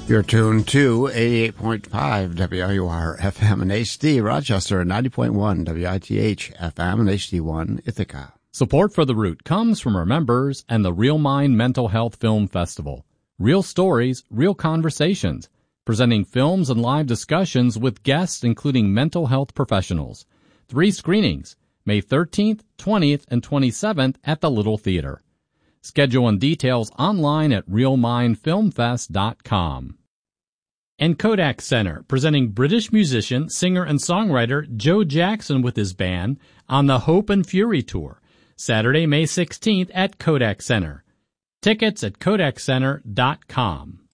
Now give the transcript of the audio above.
You're tuned to 88.5 WIUR FM and HD Rochester, 90.1 WITH FM and HD1 Ithaca. Support for The Root comes from our members and the Real Mind Mental Health Film Festival. Real stories, real conversations, presenting films and live discussions with guests including mental health professionals. 3 screenings, May 13th, 20th, and 27th at the Little Theater. Schedule and details online at realmindfilmfest.com. And Kodak Center, presenting British musician, singer, and songwriter Joe Jackson with his band on the Hope and Fury Tour, Saturday, May 16th at Kodak Center. Tickets at kodakcenter.com.